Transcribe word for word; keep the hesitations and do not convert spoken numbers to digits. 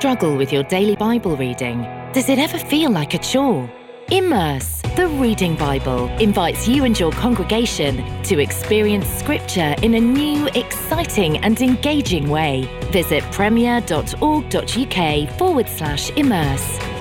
struggle with your daily Bible reading? Does it ever feel like a chore? Immerse, the Reading Bible, invites you and your congregation to experience Scripture in a new, exciting and engaging way. Visit premier.org.uk forward slash immerse.